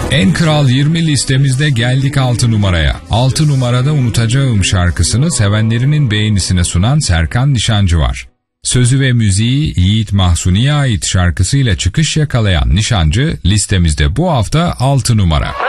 En Kral 20 listemizde geldik 6 numaraya. 6 numarada Unutacağım şarkısını sevenlerinin beğenisine sunan Serkan Nişancı var. Sözü ve müziği Yiğit Mahsuni'ye ait şarkısıyla çıkış yakalayan Nişancı listemizde bu hafta 6 numara.